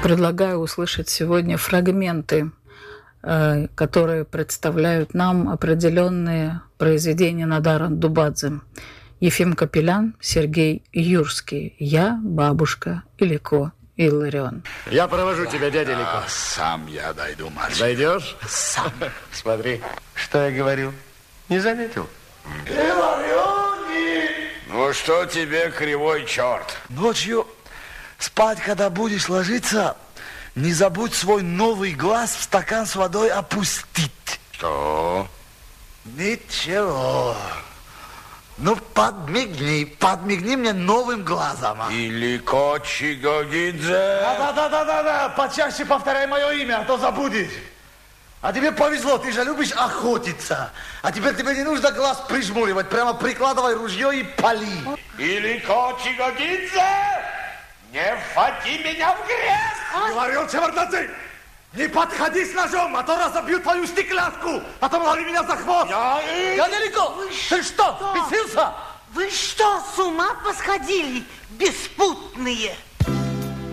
Предлагаю услышать сегодня фрагменты, которые представляют нам определенные произведения Нодара Дубадзе. Ефим Капелян, Сергей Юрский. Я, бабушка, Илико, Илларион. Я провожу тебя, дядя Илико. Сам я дойду, мальчик. Дойдешь? Сам. Смотри, что я говорил. Не заметил? Иллариони! Ну что тебе, кривой черт? Ночью спать, когда будешь ложиться, не забудь свой новый глаз в стакан с водой опустить. Что? Ничего. Ну, подмигни мне новым глазом. Илико Чигогидзе. Да. Почаще повторяй мое имя, а то забудешь. А тебе повезло, ты же любишь охотиться. А теперь тебе не нужно глаз прижмуривать. Прямо прикладывай ружье и пали. Илико Чигогидзе! Не вводи меня в грязь! Говорил Чевардадзе, не подходи с ножом, а то разобью твою стеклянку. Потом лови меня за хвост. Дядя Илико, ты что, бесился? Вы что, с ума посходили, беспутные?